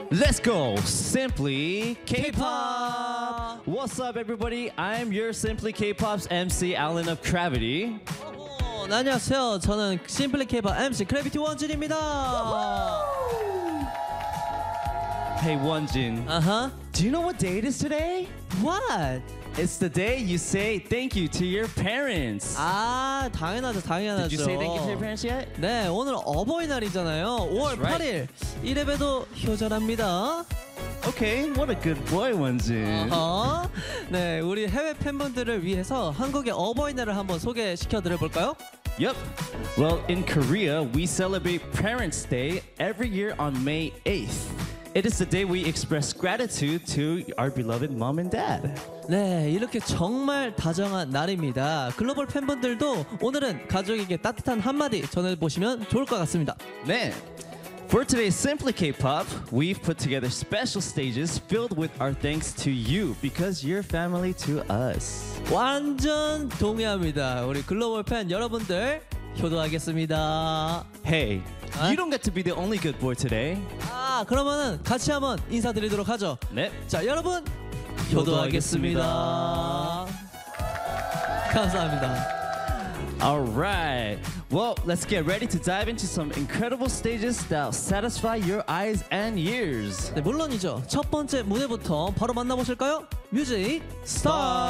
Let's go! Simply K-pop! What's up, everybody? I'm your Simply K-pop's MC, Alan of Gravity. 네, 안녕하세요. 저는 심플리 K-pop MC 그래비티 원진입니다. Hey, Wonjin. Uh-huh. Do you know what day it is today? What? It's the day you say thank you to your parents. 아, 당연하죠. 당연하죠. Did you say thank you to your parents yet? 네, 오늘 어버이날이잖아요. 5월 That's right. 8일. 이래봬도 효절합니다. Okay, what a good boy, Wonjin. 네, 우리 해외 팬분들을 위해서 한국의 어버이날을 한번 소개시켜 드려 볼까요? Yep. Well, in Korea, we celebrate Parents' Day every year on May 8th. It is the day we express gratitude to our beloved mom and dad. 네, 이렇게 정말 다정한 날입니다. 글로벌 팬분들도 오늘은 가족에게 따뜻한 한마디 전해보시면 좋을 것 같습니다. 네. For today's Simply K-pop, we've put together special stages filled with our thanks to you because you're family to us. 완전 동의합니다. 우리 글로벌 팬 여러분들 효도하겠습니다. Hey, you don't get to be the only good boy today. 아, 그러면은 같이 한번 인사드리도록 하죠. 네. 자, 여러분 효도하겠습니다. 감사합니다. All right. Well, let's get ready to dive into some incredible stages that'll satisfy your eyes and ears. 네, 물론이죠. 첫 번째 무대부터 바로 만나보실까요? 뮤직 스타트!